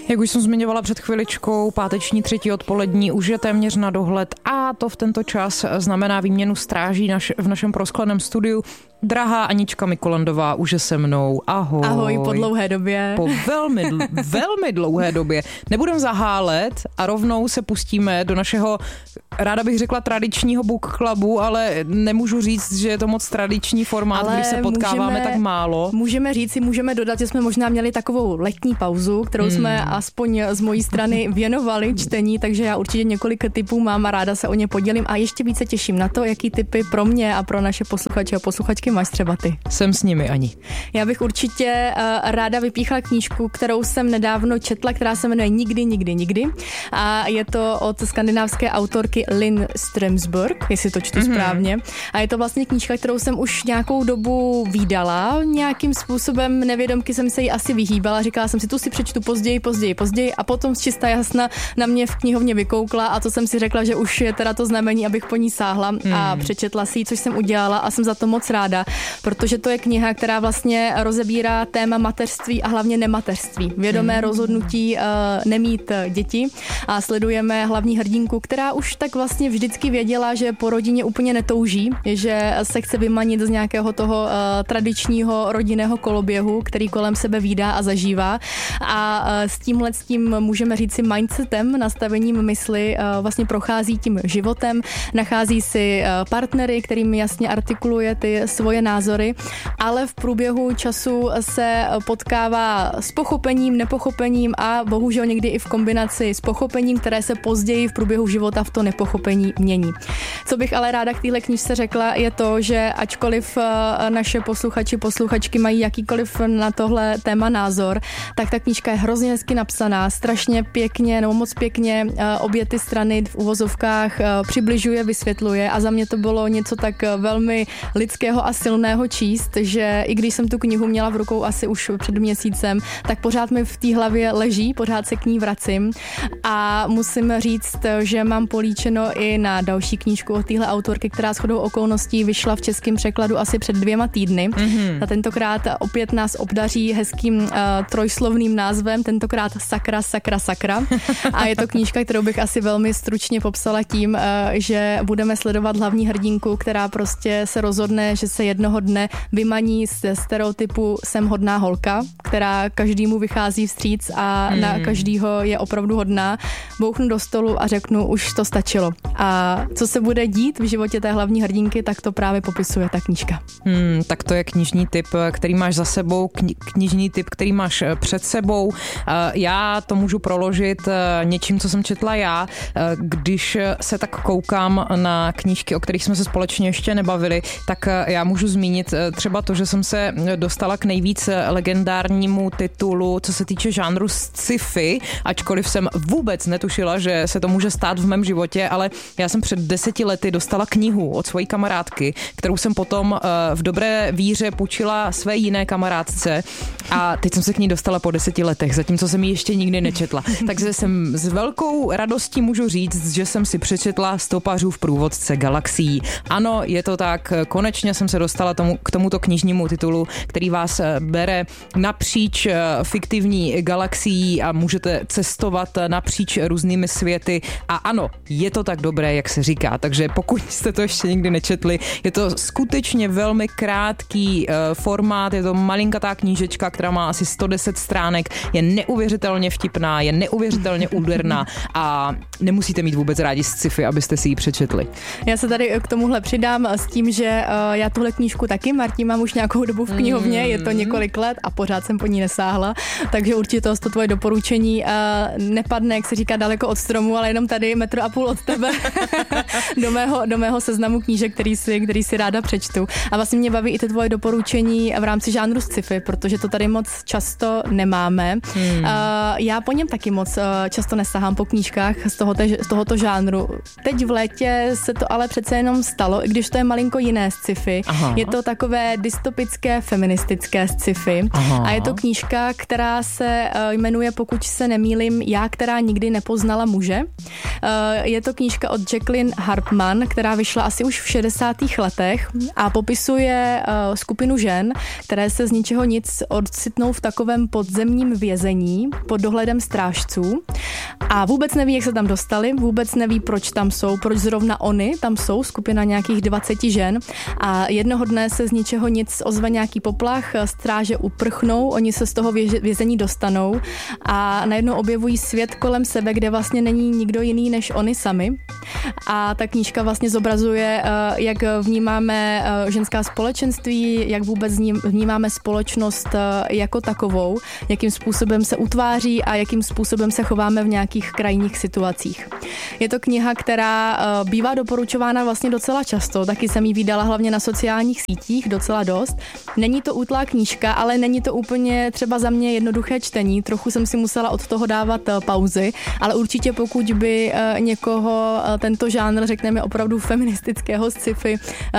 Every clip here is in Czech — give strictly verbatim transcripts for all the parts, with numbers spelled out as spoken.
Jak už jsem zmiňovala před chviličkou, páteční třetí odpolední už je téměř na dohled a to v tento čas znamená výměnu stráží naš, v našem proskleném studiu. Drahá Anička Mikolandová už je se mnou. Ahoj. Ahoj, po dlouhé době. Po velmi, dl- velmi dlouhé době. Nebudem zahálet a rovnou se pustíme do našeho, ráda bych řekla tradičního book clubu, ale nemůžu říct, že je to moc tradiční formát, ale když se potkáváme můžeme, tak málo. Můžeme říct si, můžeme dodat, že jsme možná měli takovou letní pauzu, kterou hmm. jsme aspoň z mojí strany věnovali čtení, takže já určitě několik tipů mám a ráda se o ně podělím a ještě více těším na to, jaký tipy pro mě a pro naše posluchače a posluchačky máš třeba ty. Jsem s nimi, Ani. Já bych určitě uh, ráda vypíchla knížku, kterou jsem nedávno četla, která se jmenuje Nikdy, nikdy, nikdy. A je to od skandinávské autorky Linn Strömsburg, jestli to čtu mm-hmm. správně. A je to vlastně knížka, kterou jsem už nějakou dobu vídala. Nějakým způsobem nevědomky jsem se jí asi vyhýbala. Říkala jsem si, tu si přečtu později, později, později. A potom z čistá jasna na mě v knihovně vykoukla a to jsem si řekla, že už je teda to znamení, abych po ní sáhla mm. a přečetla si ji, což jsem udělala a jsem za to moc ráda. Protože to je kniha, která vlastně rozebírá téma mateřství a hlavně nemateřství. Vědomé mm. rozhodnutí uh, nemít děti a sledujeme hlavní hrdinku, která už tak vlastně vždycky věděla, že po rodině úplně netouží, že se chce vymanit z nějakého toho uh, tradičního rodinného koloběhu, který kolem sebe vídá a zažívá. A uh, s tímhle s tím můžeme říct si mindsetem, nastavením mysli uh, vlastně prochází tím životem, nachází si uh, partnery, kterým jasně artikuluje ty svoje názory, ale v průběhu času se potkává s pochopením, nepochopením a bohužel někdy i v kombinaci s pochopením, které se později v průběhu života v to nepochopení mění. Co bych ale ráda k téhle knížce řekla, je to, že ačkoliv naše posluchači, posluchačky mají jakýkoliv na tohle téma názor, tak ta knížka je hrozně hezky napsaná, strašně pěkně, nebo moc pěkně obě ty strany v uvozovkách přibližuje, vysvětluje a za mě to bylo něco tak velmi lidského a silného číst, že i když jsem tu knihu měla v rukou asi už před měsícem, tak pořád mi v té hlavě leží, pořád se k ní vracím a musím říct, že mám políčeno i na další knížku od téhle autorky, která shodou okolností vyšla v českém překladu asi před dvěma týdny. Mm-hmm. A tentokrát opět nás obdaří hezkým uh, trojslovným názvem, tentokrát Sakra, sakra, sakra. A je to knížka, kterou bych asi velmi stručně popsala tím, uh, že budeme sledovat hlavní hrdinku, která prostě se rozhodne, že se jednoho dne vymaní ze stereotypu jsem hodná holka, která každému vychází vstříc a mm. na každýho je opravdu hodná. Bouchnu do stolu a řeknu, už to stačilo. A co se bude dít v životě té hlavní hrdinky, tak to právě popisuje ta knížka. Hmm, tak to je knižní tip, který máš za sebou, kni- knižní tip, který máš před sebou. Já to můžu proložit něčím, co jsem četla já. Když se tak koukám na knížky, o kterých jsme se společně ještě nebavili, tak já můžu zmínit třeba to, že jsem se dostala k nejvíc legendárnímu titulu, co se týče žánru sci-fi, ačkoliv jsem vůbec netušila, že se to může stát v mém životě, ale já jsem před deseti lety dostala knihu od svojí kamarádky, kterou jsem potom v dobré víře půjčila své jiné kamarádce a teď jsem se k ní dostala po deseti letech, zatímco jsem ji ještě nikdy nečetla. Takže jsem s velkou radostí můžu říct, že jsem si přečetla Stopařův průvodce galaxií. Ano, je to tak, konečně jsem se dostala tomu, k tomuto knižnímu titulu, který vás bere napříč fiktivní galaxií a můžete cestovat napříč různými světy a ano, je to tak dobré, jak se říká, takže pokud jste to ještě nikdy nečetli, je to skutečně velmi krátký uh, formát, je to malinkatá knížečka, která má asi sto deset stránek, je neuvěřitelně vtipná, je neuvěřitelně úderná a nemusíte mít vůbec rádi sci-fi, abyste si ji přečetli. Já se tady k tomuhle přidám s tím, že uh, já tuhle knížku taky, Martí, mám už nějakou dobu v knihovně, je to několik let a pořád jsem po ní nesáhla, takže určitě to, to tvoje doporučení uh, nepadne, jak se říká, daleko od stromu, ale jenom tady metr a půl od tebe do, mého, do mého seznamu knížek, který si, který si ráda přečtu. A vlastně mě baví i ty tvoje doporučení v rámci žánru sci-fi, protože to tady moc často nemáme. Hmm. Uh, já po něm taky moc uh, často nesahám po knížkách z tohoto, z tohoto žánru. Teď v létě se to ale přece jenom stalo, i když to je malinko jiné sci-fi. Aha. Aha. Je to takové dystopické, feministické sci-fi. Aha. A je to knížka, která se jmenuje, pokud se nemýlím, Já, která nikdy nepoznala muže. Je to knížka od Jacqueline Harpman, která vyšla asi už v šedesátých letech a popisuje skupinu žen, které se z ničeho nic ocitnou v takovém podzemním vězení pod dohledem strážců a vůbec neví, jak se tam dostali, vůbec neví, proč tam jsou, proč zrovna oni tam jsou, skupina nějakých dvaceti žen a jednoho dne se z ničeho nic ozve nějaký poplach, stráže uprchnou, oni se z toho vězení dostanou a najednou objevují svět kolem sebe, kde vlastně není nikdo jiný než oni sami. A ta knížka vlastně zobrazuje, jak vnímáme ženská společenství, jak vůbec vnímáme společnost jako takovou, jakým způsobem se utváří a jakým způsobem se chováme v nějakých krajních situacích. Je to kniha, která bývá doporučována vlastně docela často, taky jsem ji vydala hlavně na sociálních sítích docela dost. Není to útlá knížka, ale není to úplně třeba za mě jednoduché čtení, trochu jsem si musela od toho dávat pauzy, ale určitě pokud by někoho tento žánr, řekneme opravdu feministického sci-fi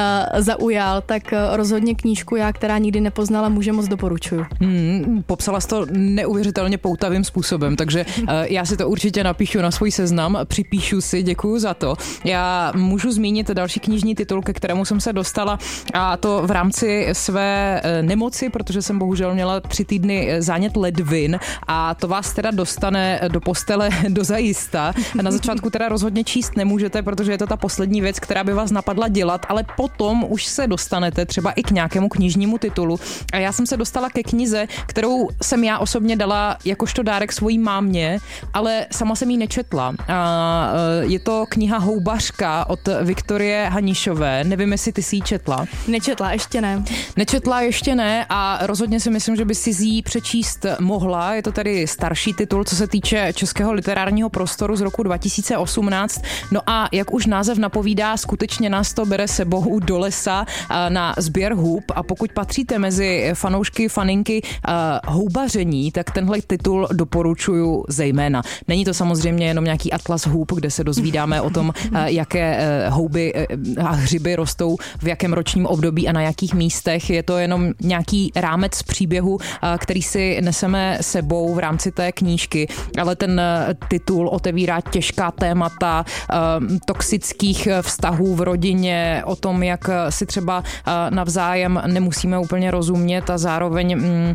zaujal, tak rozhodně knížku Já, která nikdy nepoznala muže, moc doporučuju. Hmm, popsala jsi to neuvěřitelně poutavým způsobem, takže já si to určitě napíšu na svůj seznam, připíšu si, děkuju za to. Já můžu zmínit další knižní titul, ke kterému jsem se dostala a to v rámci své nemoci, protože jsem bohužel měla tři týdny zánět ledvin a to vás teda dostane do postele dozajista. Na začátku teda rozhodně číst nemůžete, protože je to ta poslední věc, která by vás napadla dělat, ale potom už se dostanete třeba i k nějakému knižnímu titulu. A já jsem se dostala ke knize, kterou jsem já osobně dala jakožto dárek svojí mámě, ale sama jsem ji nečetla. A je to kniha Houbařka od Viktorie Hanišové. Nevím, jestli ty si ji četla. Nečetla, ještě ne. Nečetla, ještě ne a rozhodně si myslím, že by si ji přečíst mohla. Je to tady starší titul, co se týče českého literárního prostoru z roku dva tisíce osmnáct. No a jak už název napovídá, skutečně nás to bere sebou do lesa na sběr hub a pokud patříte mezi fanoušky, faninky uh, houbaření, tak tenhle titul doporučuju zejména. Není to samozřejmě jenom nějaký atlas hub, kde se dozvídáme o tom, uh, jaké uh, houby uh, a hřiby rostou v jakém ročním období a na jakých místech. Je to jenom nějaký rámec příběhu, uh, který si neseme sebou v rámci té knížky, ale ten uh, titul otevírá těžká témata uh, toxických vztahů v rodině, o tom, jak si třeba uh, navzájem nemusíme úplně rozumět a zároveň mm,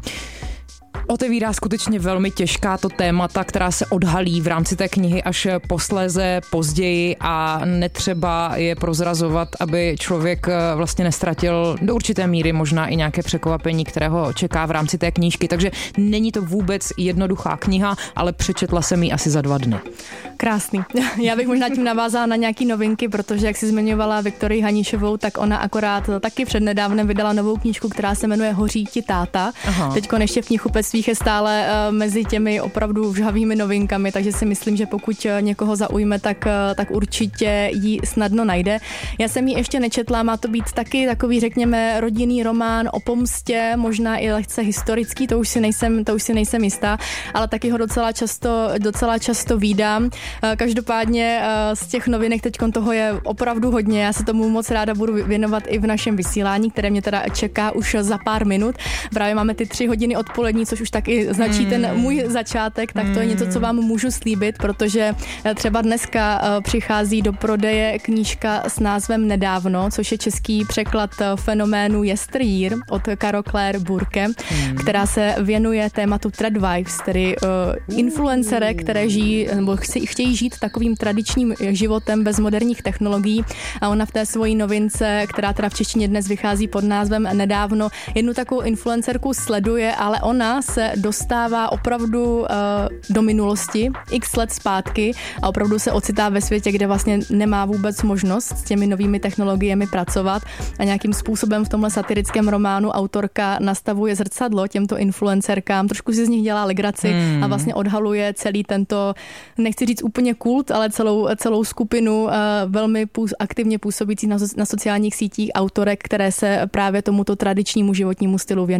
otevírá skutečně velmi těžká to témata, která se odhalí v rámci té knihy až posléze, později a netřeba je prozrazovat, aby člověk vlastně nestratil do určité míry možná i nějaké překvapení, které ho čeká v rámci té knížky. Takže není to vůbec jednoduchá kniha, ale přečetla jsem ji asi za dva dny. Krásný. Já bych možná tím navázala na nějaký novinky, protože jak jsi zmiňovala Viktorii Hanišovou, tak ona akorát taky přednedávnem vydala novou knížku, která se jmenuje Hoří ti táta. Teďko ještě v knihkupectvích je stále mezi těmi opravdu žhavými novinkami, takže si myslím, že pokud někoho zaujme, tak, tak určitě ji snadno najde. Já jsem ji ještě nečetla, má to být taky takový, řekněme, rodinný román o pomstě, možná i lehce historický, to už si nejsem, to už si nejsem jistá, ale taky ho docela často, docela často vídám. Každopádně z těch novinek teďkon toho je opravdu hodně, já se tomu moc ráda budu věnovat i v našem vysílání, které mě teda čeká už za pár minut. Právě máme ty tři hodiny odpolední, což už taky značí hmm. ten můj začátek, tak to je něco, co vám můžu slíbit, protože třeba dneska přichází do prodeje knížka s názvem Nedávno, což je český překlad fenoménu Yesteryear od Carol Claire Burke, hmm. která se věnuje tématu Threadwives, tedy uh, influencere, které žijí, nebo chtějí žít takovým tradičním životem bez moderních technologií a ona v té svojí novince, která teda v češtině dnes vychází pod názvem Nedávno, jednu takovou influencerku sleduje, ale ona se dostává opravdu uh, do minulosti, x let zpátky a opravdu se ocitá ve světě, kde vlastně nemá vůbec možnost s těmi novými technologiemi pracovat a nějakým způsobem v tomhle satirickém románu autorka nastavuje zrcadlo těmto influencerkám, trošku si z nich dělá legraci hmm. a vlastně odhaluje celý tento, nechci říct úplně kult, ale celou, celou skupinu uh, velmi půs, aktivně působící na, na sociálních sítích autorek, které se právě tomuto tradičnímu životnímu stylu věnují.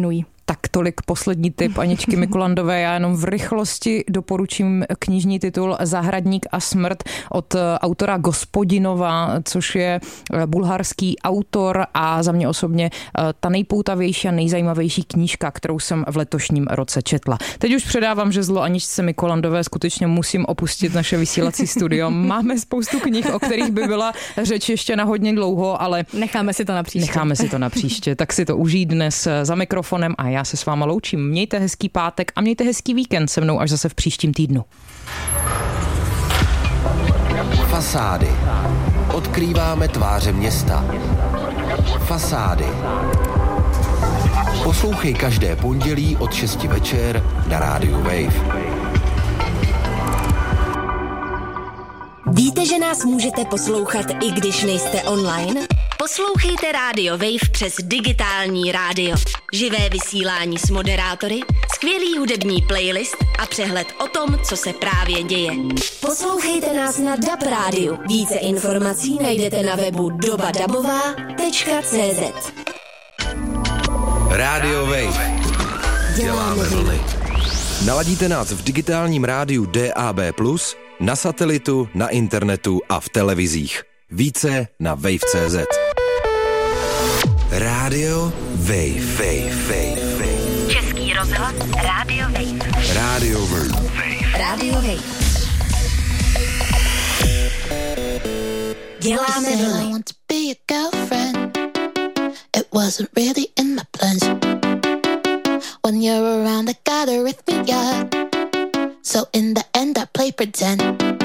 Tak tolik poslední tip Aničky Mikulandové. Já jenom v rychlosti doporučím knižní titul Zahradník a smrt od autora Gospodinova, což je bulharský autor a za mě osobně ta nejpoutavější a nejzajímavější knížka, kterou jsem v letošním roce četla. Teď už předávám žezlo Aničce Mikulandové, skutečně musím opustit naše vysílací studio. Máme spoustu knih, o kterých by byla řeč ještě na hodně dlouho, ale necháme si to na příště. Necháme si to na příště, tak si to užij dnes za mikrofonem a já se s váma loučím. Mějte hezký pátek a mějte hezký víkend se mnou až zase v příštím týdnu. Fasády. Odkrýváme tváře města. Fasády. Poslouchej každé pondělí od šesti večer na rádiu Wave. Víte, že nás můžete poslouchat, i když nejste online? Poslouchejte Radio Wave přes digitální rádio. Živé vysílání s moderátory, skvělý hudební playlist a přehled o tom, co se právě děje. Poslouchejte nás na D A B rádiu. Více informací najdete na webu doba dabová tečka cé zet. Radio Wave. Děláme vlny. Naladíte nás v digitálním rádiu D A B plus, na satelitu, na internetu a v televizích. Více na wave tečka cé zet. Radio Wave, Wave, Wave, Wave. Český rozhlas Radio Wave. Radio Wave. Radio Wave. Děláme vlny. It wasn't really in my plans. When you're around, I got arrhythmia. So in the end, I play pretend.